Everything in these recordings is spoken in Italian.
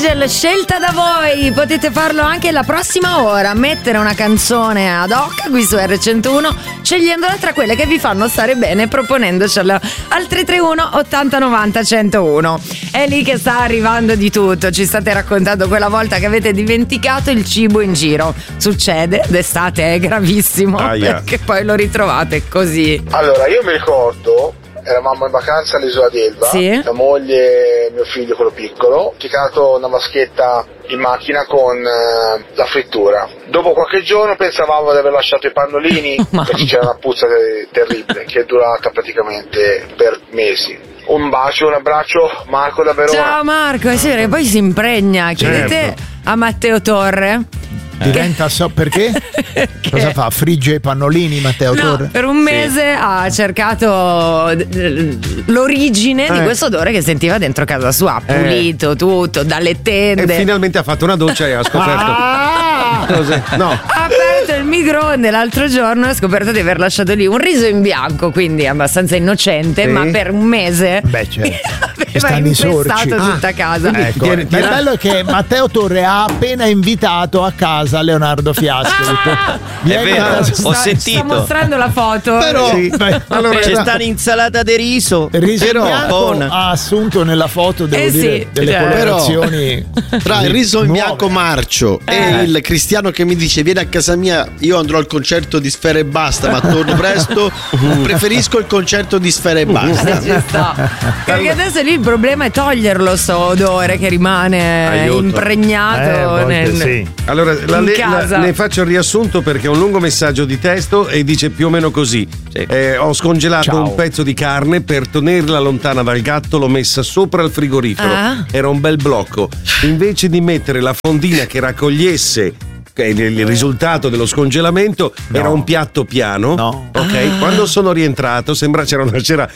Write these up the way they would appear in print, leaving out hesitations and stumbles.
Angel, scelta da voi. Potete farlo anche la prossima ora. Mettere una canzone ad hoc qui su R101, scegliendola tra quelle che vi fanno stare bene, proponendocela al 331 80 90 101. È lì che sta arrivando di tutto. Ci state raccontando quella volta che avete dimenticato il cibo in giro. Succede d'estate, è gravissimo, perché poi lo ritrovate così. Allora, io mi ricordo, eravamo in vacanza all'isola d'Elba, sì, la moglie e mio figlio, quello piccolo, ho picato una vaschetta in macchina con la frittura. Dopo qualche giorno pensavamo di aver lasciato i pannolini perché c'era una puzza terribile che è durata praticamente per mesi. Un bacio, un abbraccio, Marco da Verona. Ciao Marco, è vero, poi si impregna. Chiedete a Matteo Torre. Diventa perché? Cosa fa? Frigge i pannolini Matteo Torre? Per un mese ha cercato l'origine di questo odore che sentiva dentro casa sua. Ha pulito tutto, dalle tende. E finalmente ha fatto una doccia e ha scoperto. No. Ha aperto il microonde l'altro giorno e ha scoperto di aver lasciato lì un riso in bianco, quindi abbastanza innocente, ma per un mese aveva infestato tutta casa. Ecco. Il bello è che Matteo Torre ha appena invitato a casa Leonardo Fiasco. È vero, ho sentito. Sta mostrando la foto. Però allora, c'è sta un'insalata di riso. Ha assunto nella foto, devo dire, delle colorazioni. Tra il riso in bianco marcio e il cristiano che mi dice vieni a casa mia, io andrò al concerto di Sfera Ebbasta ma torno presto, preferisco il concerto di Sfera Ebbasta. Ci sta. Perché adesso lì il problema è toglierlo sto odore che rimane impregnato Allora ne faccio il riassunto perché è un lungo messaggio di testo e dice più o meno così. Ho scongelato un pezzo di carne per tenerla lontana dal gatto, l'ho messa sopra il frigorifero, era un bel blocco. Invece di mettere la fondina che raccogliesse il risultato dello scongelamento, era un piatto piano. Ok, quando sono rientrato c'era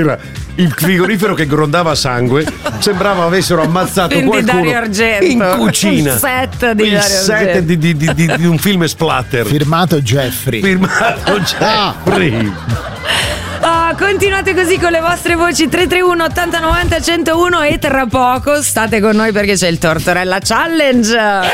il frigorifero che grondava sangue, sembrava avessero ammazzato qualcuno in cucina. Il set di il set di un film splatter firmato Jeffrey. Continuate così con le vostre voci 331 80 90 101 e tra poco state con noi perché c'è il Tortorella Challenge.